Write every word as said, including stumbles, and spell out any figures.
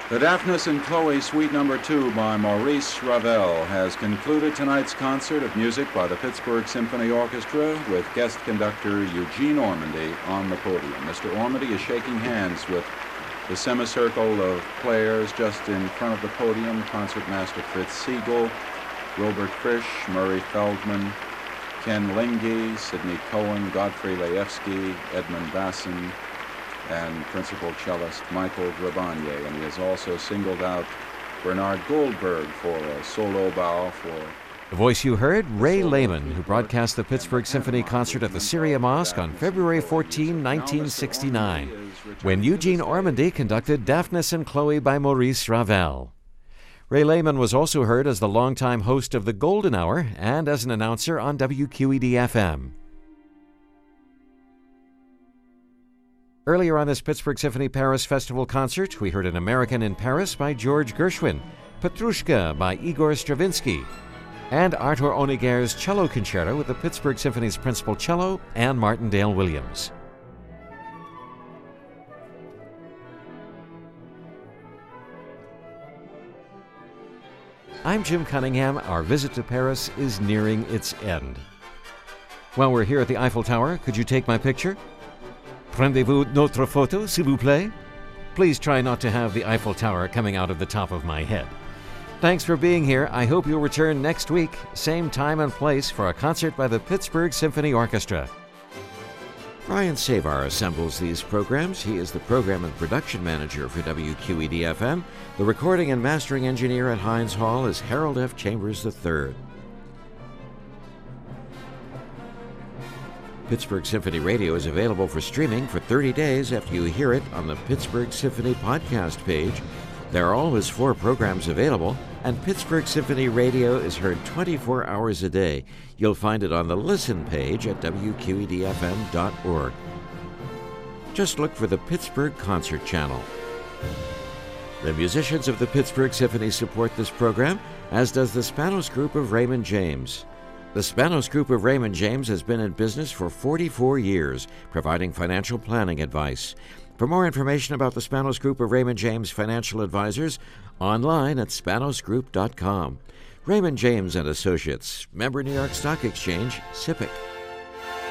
The Daphnis and Chloe Suite Number two by Maurice Ravel has concluded tonight's concert of music by the Pittsburgh Symphony Orchestra with guest conductor Eugene Ormandy on the podium. Mister Ormandy is shaking hands with the semicircle of players just in front of the podium: Concertmaster Fritz Siegel, Wilbert Frisch, Murray Feldman, Ken Linge, Sidney Cohen, Godfrey Laevsky, Edmund Basson, and principal cellist Michael Grabanier. And he has also singled out Bernard Goldberg for a solo bow for... The voice you heard, Ray Lehman, who broadcast the Pittsburgh Symphony Concert at the Syria Mosque on February fourteenth, nineteen sixty-nine, when Eugene Ormandy conducted Daphnis and Chloe by Maurice Ravel. Ray Lehman was also heard as the longtime host of the Golden Hour and as an announcer on W Q E D F M. Earlier on this Pittsburgh Symphony Paris Festival concert, we heard An American in Paris by George Gershwin, Petrushka by Igor Stravinsky, and Artur Honegger's Cello Concerto with the Pittsburgh Symphony's principal cello, Anne Martindale Williams. I'm Jim Cunningham. Our visit to Paris is nearing its end. While we're here at the Eiffel Tower, could you take my picture? Prendez-vous notre photo, s'il vous plaît? Please try not to have the Eiffel Tower coming out of the top of my head. Thanks for being here. I hope you'll return next week, same time and place, for a concert by the Pittsburgh Symphony Orchestra. Brian Savar assembles these programs. He is the program and production manager for W Q E D F M. The recording and mastering engineer at Heinz Hall is Harold F. Chambers the third. Pittsburgh Symphony Radio is available for streaming for thirty days after you hear it on the Pittsburgh Symphony podcast page. There are always four programs available, and Pittsburgh Symphony Radio is heard twenty-four hours a day. You'll find it on the Listen page at W Q E D F M dot org. Just look for the Pittsburgh Concert Channel. The musicians of the Pittsburgh Symphony support this program, as does the Spanos Group of Raymond James. The Spanos Group of Raymond James has been in business for forty-four years, providing financial planning advice. For more information about the Spanos Group of Raymond James Financial Advisors, online at spanos group dot com. Raymond James and Associates, member New York Stock Exchange, S I P C.